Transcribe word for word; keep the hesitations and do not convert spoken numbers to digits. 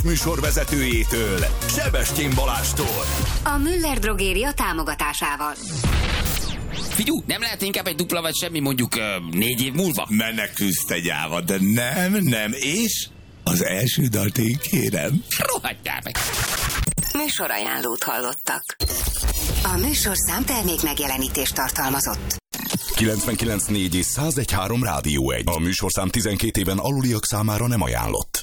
műsorvezetőjétől, Sebestyén Balástól. A Müller Drogéria támogatásával. Figyú, nem lehet inkább egy dupla vagy semmi mondjuk uh, négy év múlva? Menekülsz te gyáva, de nem, nem, és az első dalt én kérem. Rohadjál meg! Műsorajánlót hallottak. A műsorszám termék megjelenítést tartalmazott. kilencvenkilenc négy és száz egy három Rádió egy. A műsorszám tizenkét éven aluliak számára nem ajánlott.